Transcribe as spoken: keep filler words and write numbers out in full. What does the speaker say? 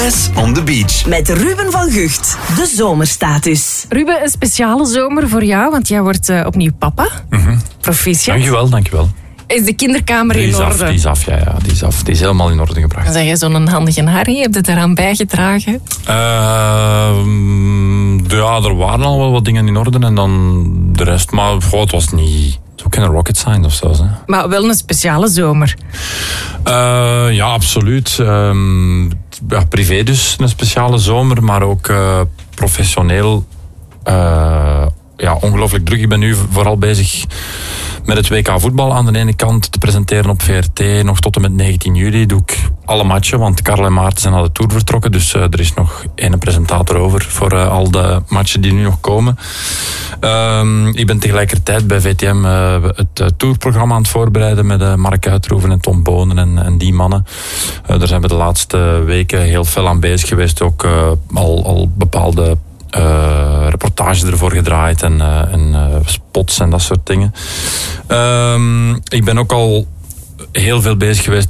Jazz on the Beach. Met Ruben van Gucht, de zomerstatus. Ruben, een speciale zomer voor jou, want jij wordt uh, opnieuw papa. Mm-hmm. Proficiat. Dankjewel, dankjewel. Is de kinderkamer die in is orde? Af, die is af, ja, ja. Die is af. Die is helemaal in orde gebracht. Dan zeg je zo'n handige Harry, heb je het eraan bijgedragen? Uh, ja, er waren al wel wat dingen in orde en dan de rest. Maar goh, het was niet... Het is ook geen rocket science of zo. Hè. Maar wel een speciale zomer. Uh, ja, absoluut. Um, ja, privé dus een speciale zomer, maar ook uh, professioneel uh, ja, ongelooflijk druk. Ik ben nu vooral bezig met het W K voetbal aan de ene kant te presenteren op V R T. Nog tot en met negentien juli doe ik alle matchen, want Karel en Maarten zijn naar de Tour vertrokken. Dus uh, er is nog één presentator over voor uh, al de matchen die nu nog komen. Um, ik ben tegelijkertijd bij V T M uh, het uh, tourprogramma aan het voorbereiden met uh, Mark Uitroeven en Tom Bonen en, en die mannen. Uh, daar zijn we de laatste weken heel fel aan bezig geweest. Ook uh, al, al bepaalde Uh, reportages ervoor gedraaid en, uh, en uh, spots en dat soort dingen. Um, ik ben ook al heel veel bezig geweest